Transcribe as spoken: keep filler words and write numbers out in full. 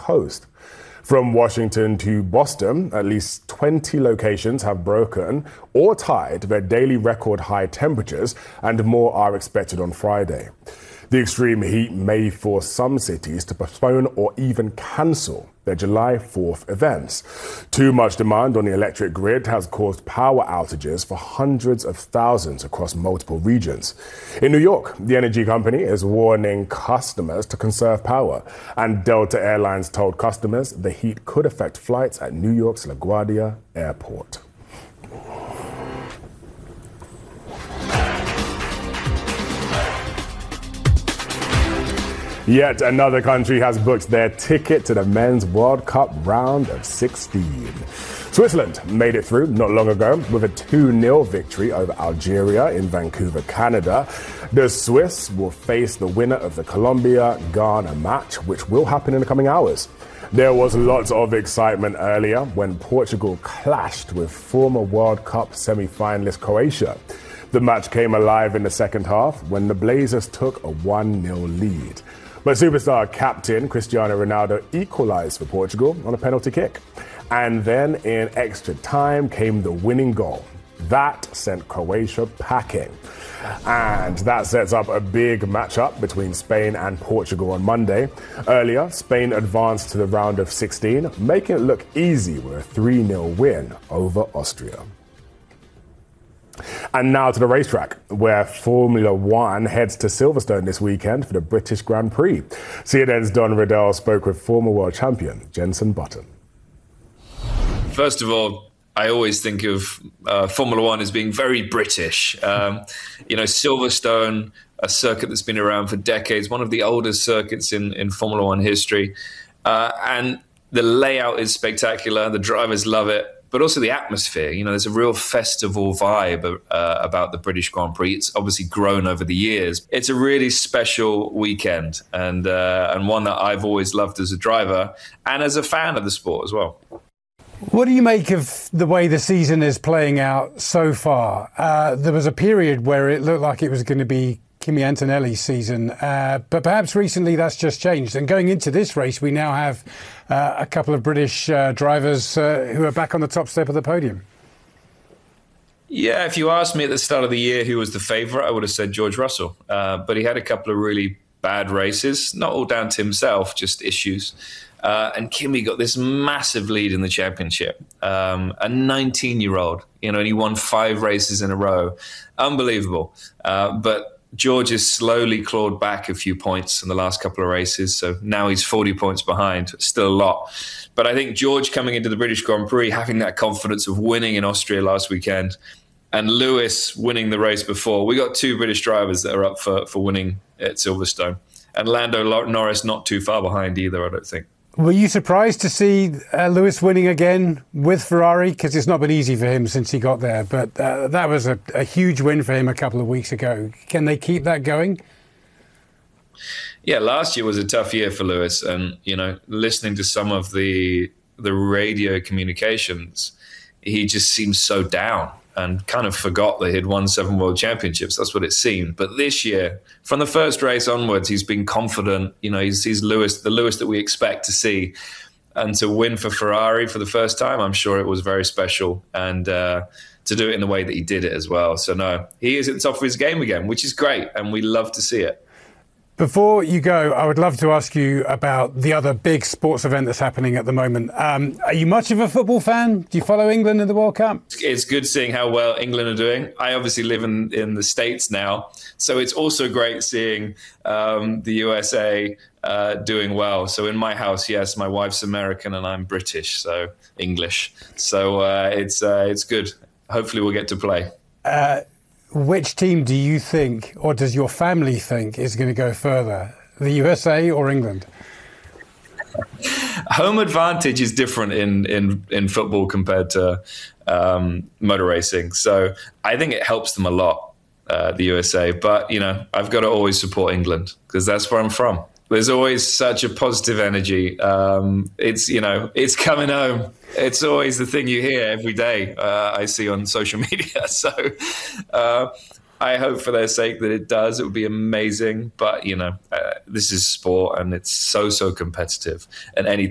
coast. From Washington to Boston, at least twenty locations have broken or tied their daily record high temperatures, and more are expected on Friday. The extreme heat may force some cities to postpone or even cancel their July fourth events. Too much demand on the electric grid has caused power outages for hundreds of thousands across multiple regions. In New York, the energy company is warning customers to conserve power, and Delta Airlines told customers the heat could affect flights at New York's LaGuardia Airport. Yet another country has booked their ticket to the Men's World Cup round of sixteen. Switzerland made it through not long ago with a two nil victory over Algeria in Vancouver, Canada. The Swiss will face the winner of the Colombia-Ghana match, which will happen in the coming hours. There was lots of excitement earlier when Portugal clashed with former World Cup semi-finalist Croatia. The match came alive in the second half when the Blazers took a one nil lead. But superstar captain Cristiano Ronaldo equalized for Portugal on a penalty kick. And then in extra time came the winning goal. That sent Croatia packing. And that sets up a big matchup between Spain and Portugal on Monday. Earlier, Spain advanced to the round of sixteen, making it look easy with a three nil win over Austria. And now to the racetrack, where Formula One heads to Silverstone this weekend for the British Grand Prix. C N N's Don Riddell spoke with former world champion Jenson Button. First of all, I always think of uh, Formula One as being very British. Um, you know, Silverstone, a circuit that's been around for decades, one of the oldest circuits in, in Formula One history. Uh, and the layout is spectacular. The drivers love it. But also the atmosphere. You know, there's a real festival vibe uh, about the British Grand Prix. It's obviously grown over the years. It's a really special weekend, and uh, and one that I've always loved as a driver and as a fan of the sport as well. What do you make of the way the season is playing out so far? Uh, there was a period where it looked like it was going to be Kimi Antonelli's season, uh, but perhaps recently that's just changed. And going into this race, we now have uh, a couple of British uh, drivers uh, who are back on the top step of the podium. Yeah, if you asked me at the start of the year who was the favourite, I would have said George Russell. Uh, but he had a couple of really bad races, not all down to himself, just issues. Uh, and Kimi got this massive lead in the championship. Um, a nineteen-year-old, you know, and he won five races in a row. Unbelievable. Uh, but George has slowly clawed back a few points in the last couple of races, so now he's forty points behind. Still a lot. But I think George coming into the British Grand Prix, having that confidence of winning in Austria last weekend, and Lewis winning the race before, we got two British drivers that are up for, for winning at Silverstone. And Lando Norris not too far behind either, I don't think. Were you surprised to see uh, Lewis winning again with Ferrari? Because it's not been easy for him since he got there, but uh, that was a, a huge win for him a couple of weeks ago. Can they keep that going? Yeah, last year was a tough year for Lewis, and you know, listening to some of the the radio communications, he just seems so down and kind of forgot that he'd won seven world championships. That's what it seemed. But this year, from the first race onwards, he's been confident. You know, he's, he's Lewis, the Lewis that we expect to see. And to win for Ferrari for the first time, I'm sure it was very special. And uh, to do it in the way that he did it as well. So no, he is at the top of his game again, which is great. And we love to see it. Before you go, I would love to ask you about the other big sports event that's happening at the moment. Um, are you much of a football fan? Do you follow England in the World Cup? It's good seeing how well England are doing. I obviously live in, in the States now, so it's also great seeing um, the U S A uh, doing well. So in my house, yes, my wife's American and I'm British, so English. So uh, it's uh, it's good. Hopefully we'll get to play. Uh, Which team do you think, or does your family think, is going to go further, the U S A or England? Home advantage is different in, in, in football compared to um, motor racing. So I think it helps them a lot, uh, the U S A. But, you know, I've got to always support England because that's where I'm from. There's always such a positive energy. Um, it's, you know, it's coming home. It's always the thing you hear every day uh, I see on social media. So uh, I hope for their sake that it does. It would be amazing. But, you know, uh, this is sport and it's so, so competitive. And any